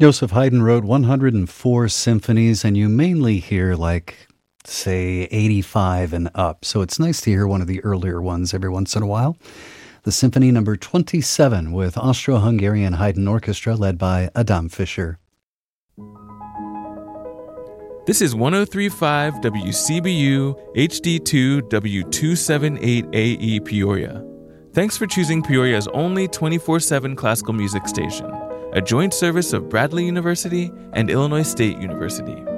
Joseph Haydn wrote 104 symphonies, and you mainly hear, say, 85 and up. So it's nice to hear one of the earlier ones every once in a while. The Symphony number 27 with Austro-Hungarian Haydn Orchestra led by Adam Fischer. This is 103.5 WCBU HD2 W278AE Peoria. Thanks for choosing Peoria's only 24/7 classical music station, a joint service of Bradley University and Illinois State University.